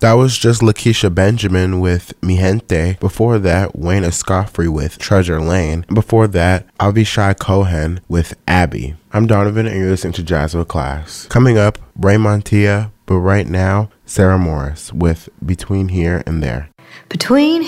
That was just Lakeisha Benjamin with Mi Gente. Before that, Wayne Escoffery with Treasure Lane. Before that, Avishai Cohen with Abby. I'm Donovan and you're listening to Jazz with Class. Coming up, Ray Montia, but right now, Sarah Morris with Between Here and There. Between